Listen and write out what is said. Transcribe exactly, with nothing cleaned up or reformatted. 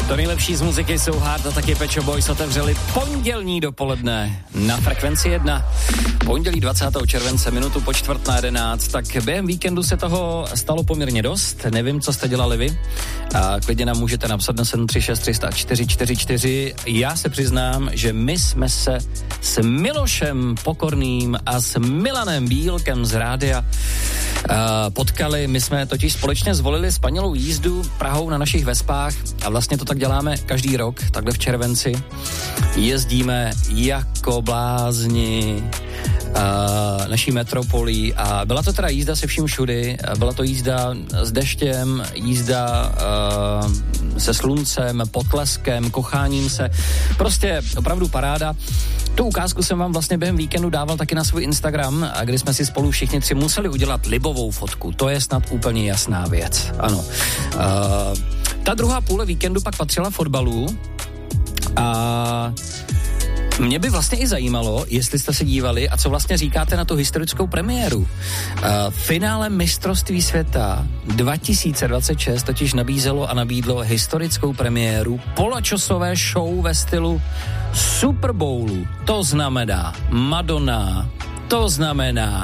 To nejlepší z muziky jsou Hard a taky Pet Shop Boys otevřeli pondělní dopoledne na Frekvenci jedna. Pondělí dvacátého července, minutu po čtvrt na jedenáct, tak během víkendu se toho stalo poměrně dost. Nevím, co jste dělali vy. A klidně nám můžete napsat na sedm tři šest tři nula čtyři čtyři čtyři. Já se přiznám, že my jsme se s Milošem Pokorným a s Milanem Bílkem z rádia uh, potkali. My jsme totiž společně zvolili spanilou jízdu Prahou na našich Vespách a vlastně to tak děláme každý rok, takhle v červenci. Jezdíme jako blázni uh, naší metropolí a byla to teda jízda se vším všudy, byla to jízda s deštěm, jízda uh, se sluncem, potleskem, kocháním se, prostě opravdu paráda. Tu ukázku jsem vám vlastně během víkendu dával taky na svůj Instagram, a kdy jsme si spolu všichni tři museli udělat libovou fotku, to je snad úplně jasná věc, ano. Uh, ta druhá půle víkendu pak patřila fotbalu a mě by vlastně i zajímalo, jestli jste se dívali a co vlastně říkáte na tu historickou premiéru. Uh, finále mistrovství světa dva tisíce dvacet šest totiž nabízelo a nabídlo historickou premiéru poločasové show ve stylu Super Bowlu. To znamená Madonna, to znamená